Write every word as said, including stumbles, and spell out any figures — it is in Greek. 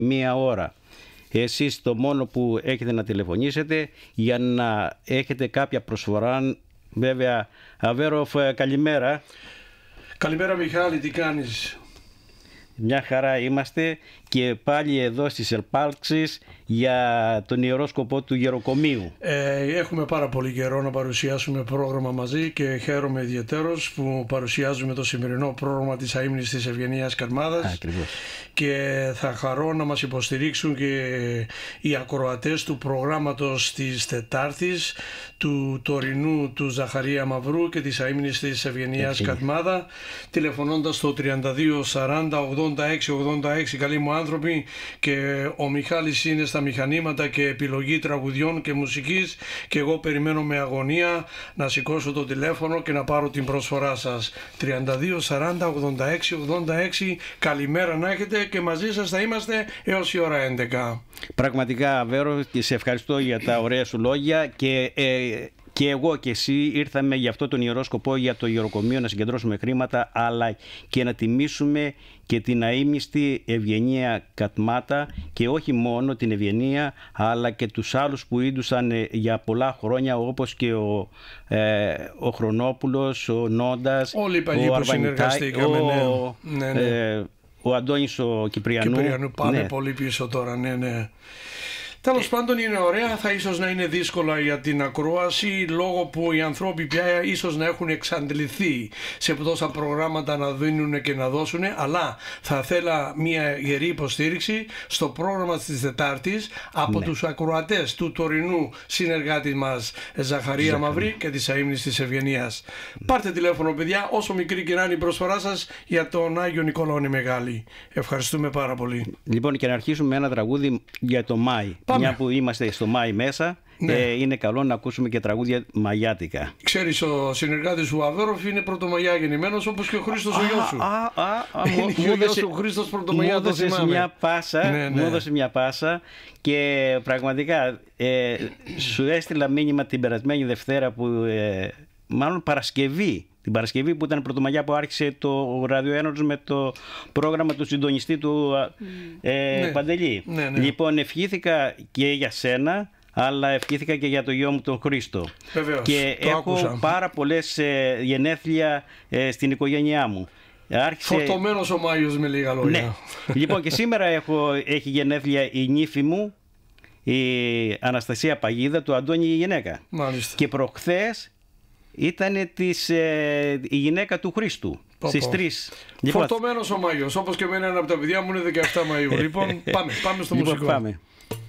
μία ώρα. Εσείς το μόνο που έχετε να τηλεφωνήσετε για να έχετε κάποια προσφορά. Βέβαια, Αβέροφ, καλημέρα. Καλημέρα Μιχάλη, τι κάνεις? Μια χαρά είμαστε και πάλι εδώ στις Ερπάλξεις για τον ιερό σκοπό του Γεροκομείου. Ε, έχουμε πάρα πολύ καιρό να παρουσιάσουμε πρόγραμμα μαζί και χαίρομαι ιδιαιτέρως που παρουσιάζουμε το σημερινό πρόγραμμα της Αείμνης της Ευγενίας Κατμάδας. Ακριβώς. Και θα χαρώ να μας υποστηρίξουν και οι ακροατές του προγράμματος της Τετάρτης, του τωρινού του Ζαχαρία Μαυρού και της Αείμνης της Ευγενίας Κατμάδα, τηλεφωνώντας στο τριάντα δύο σαράντα ογδόντα έξι ογδόντα έξι. Καλοί μου άνθρωποι, και ο Μιχάλης είναι στα μηχανήματα και επιλογή τραγουδιών και μουσικής και εγώ περιμένω με αγωνία να σηκώσω το τηλέφωνο και να πάρω την προσφορά σας. τριάντα δύο σαράντα ογδόντα έξι ογδόντα έξι. Καλημέρα να έχετε και μαζί σας θα είμαστε έως η ώρα έντεκα. Πραγματικά, Βέρο, και σε ευχαριστώ για τα ωραία σου λόγια και ε, και εγώ και εσύ ήρθαμε για αυτό τον ιερό σκοπό, για το Γεροκομείο, να συγκεντρώσουμε χρήματα, αλλά και να τιμήσουμε και την αείμνηστη Ευγενία Κατμάτα, και όχι μόνο την Ευγενία, αλλά και τους άλλους που ίντουσαν για πολλά χρόνια, όπως και ο, ε, ο Χρονόπουλος, ο Νόντας, όλοι οι παλιοί που συνεργαστήκαμε, ο, ναι, ναι, ναι. Ε, ο Αντώνης ο Κυπριανού. Κυπριανού, πάμε ναι. πολύ πίσω τώρα, ναι, ναι. Τέλος πάντων είναι ωραία, θα ίσως να είναι δύσκολα για την ακρόαση, λόγω που οι άνθρωποι πια ίσως να έχουν εξαντληθεί σε τόσα προγράμματα να δίνουν και να δώσουν, αλλά θα θέλα μια ιερή υποστήριξη στο πρόγραμμα της Τετάρτης από ναι. τους ακροατές του τωρινού συνεργάτη μας Ζαχαρία Ζαχαρία. Μαυρή και της Αείμνης της Ευγενίας. Ναι. Πάρτε τηλέφωνο, παιδιά, όσο μικρή και να είναι η προσφορά σας, για τον Άγιο Νικολάη Μεγάλη. Ευχαριστούμε πάρα πολύ. Λοιπόν, και να αρχίσουμε με ένα τραγούδι για το Μάη. Πάμε. Μια που είμαστε στο Μάη μέσα, ναι. ε, είναι καλό να ακούσουμε και τραγούδια μαγιάτικα. Ξέρεις, ο συνεργάτης του Αβέροφ είναι πρωτομαγιά γεννημένος, όπως και ο Χρήστος ο γιος σου. Α, α, α, είναι και ο γιος σου ο Χρήστος πρωτομαγιά, μου έδωσε μια πάσα, ναι, ναι. μου έδωσε μια πάσα και πραγματικά ε, σου έστειλα μήνυμα την περασμένη Δευτέρα, που ε, μάλλον Παρασκευή, την Παρασκευή που ήταν Πρωτομαγιά, που άρχισε το ραδιοένος με το πρόγραμμα του συντονιστή του ε, ναι. Παντελή. Ναι, ναι. Λοιπόν, ευχήθηκα και για σένα, αλλά ευχήθηκα και για το γιο μου τον Χρήστο. Βεβαίως, και έχω άκουσα. πάρα πολλές ε, γενέθλια ε, στην οικογένειά μου. Άρχισε... Φορτωμένος ο Μάιος, με λίγα λόγια. Ναι. Λοιπόν, και σήμερα έχω, έχει γενέθλια η νύφη μου, η Αναστασία Παγίδα, του Αντώνη η γυναίκα. Μάλιστα. Και προχθές ήταν της, ε, η γυναίκα του Χρήστου. Στις τρεις. Φορτωμένος ο Μάγιος, όπως και εμένα, ένα από τα παιδιά μου είναι δεκαεφτά Μαΐου. Λοιπόν, πάμε, πάμε στο λοιπόν, μουσικό. Πάμε.